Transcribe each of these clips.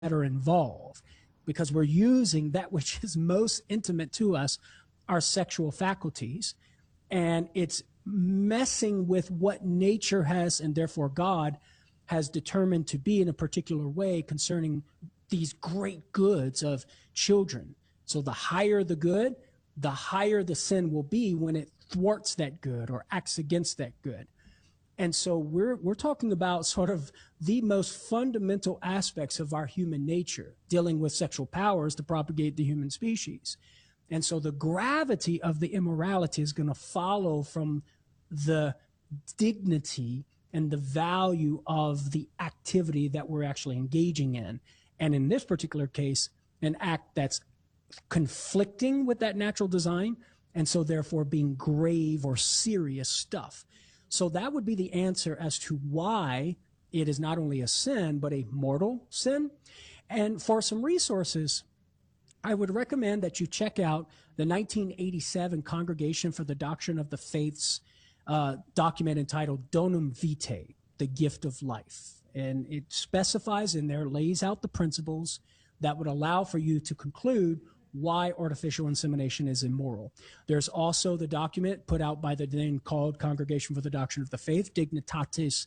that are involved, because we're using that which is most intimate to us, our sexual faculties, and it's messing with what nature has, and therefore God has determined to be in a particular way concerning these great goods of children. So the higher the good, the higher the sin will be when it thwarts that good or acts against that good. And so we're talking about sort of the most fundamental aspects of our human nature, dealing with sexual powers to propagate the human species. And so the gravity of the immorality is going to follow from the dignity and the value of the activity that we're actually engaging in. And in this particular case, an act that's conflicting with that natural design, and so therefore being grave or serious stuff. So that would be the answer as to why it is not only a sin, but a mortal sin. And for some resources, I would recommend that you check out the 1987 Congregation for the Doctrine of the Faith's document entitled Donum Vitae, the Gift of Life. And it specifies in there, lays out the principles that would allow for you to conclude why artificial insemination is immoral. There's also the document put out by the then called Congregation for the Doctrine of the Faith, Dignitas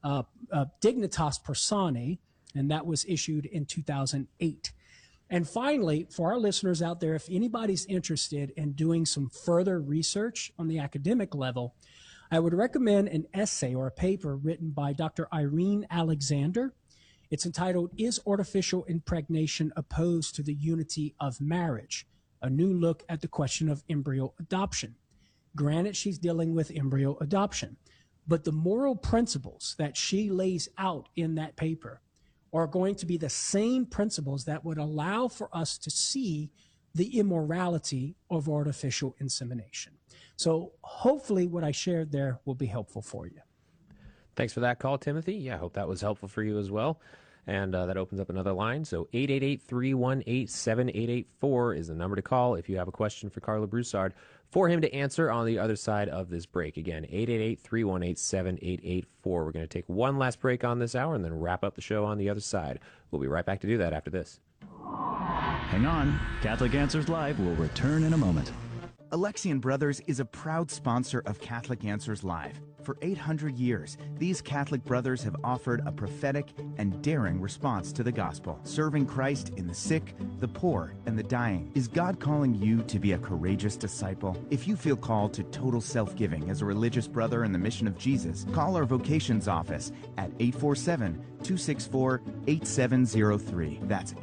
Personae, and that was issued in 2008. And finally, for our listeners out there, if anybody's interested in doing some further research on the academic level, I would recommend an essay or a paper written by Dr. Irene Alexander. It's entitled, Is Artificial Impregnation Opposed to the Unity of Marriage? A New Look at the Question of Embryo Adoption. Granted, she's dealing with embryo adoption, but the moral principles that she lays out in that paper are going to be the same principles that would allow for us to see the immorality of artificial insemination. So hopefully what I shared there will be helpful for you. Thanks for that call, Timothy. Yeah, I hope that was helpful for you as well. And that opens up another line. So 888-318-7884 is the number to call if you have a question for Karlo Broussard for him to answer on the other side of this break. Again, 888-318-7884. We're going to take one last break on this hour and then wrap up the show on the other side. We'll be right back to do that after this. Hang on. Catholic Answers Live will return in a moment. Alexian Brothers is a proud sponsor of Catholic Answers Live. For 800 years, these Catholic brothers have offered a prophetic and daring response to the gospel, serving Christ in the sick, the poor, and the dying. Is God calling you to be a courageous disciple? If you feel called to total self-giving as a religious brother in the mission of Jesus, call our vocations office at 847-264-8703. That's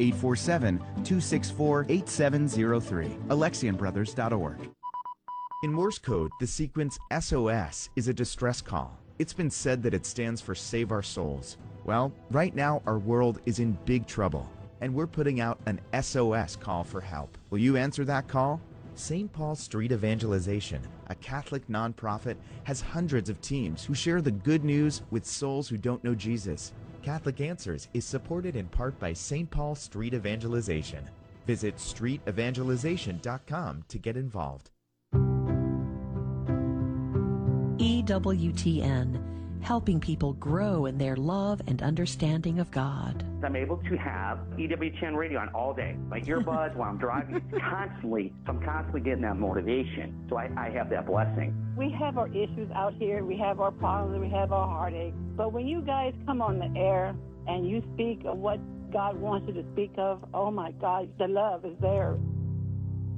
847-264-8703. AlexianBrothers.org. In Morse code, the sequence SOS is a distress call. It's been said that it stands for Save Our Souls. Well, right now our world is in big trouble, and we're putting out an SOS call for help. Will you answer that call? St. Paul Street Evangelization, a Catholic nonprofit, has hundreds of teams who share the good news with souls who don't know Jesus. Catholic Answers is supported in part by St. Paul Street Evangelization. Visit streetevangelization.com to get involved. EWTN, helping people grow in their love and understanding of God. I'm able to have EWTN radio on all day. My earbuds while I'm driving, I'm constantly getting that motivation. So I have that blessing. We have our issues out here. We have our problems. We have our heartaches. But when you guys come on the air and you speak of what God wants you to speak of, oh my God, the love is there.